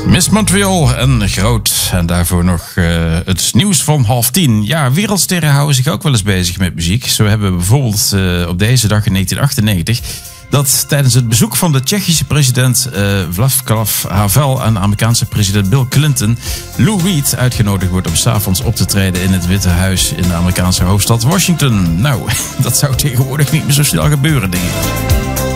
Miss Montreal en Groot. En daarvoor nog het nieuws van 9:30. Ja, wereldsterren houden zich ook wel eens bezig met muziek. Zo hebben we bijvoorbeeld op deze dag in 1998... dat tijdens het bezoek van de Tsjechische president Václav Havel en de Amerikaanse president Bill Clinton Lou Reed uitgenodigd wordt om 's avonds op te treden in het Witte Huis in de Amerikaanse hoofdstad Washington. Nou, dat zou tegenwoordig niet meer zo snel gebeuren, denk ik.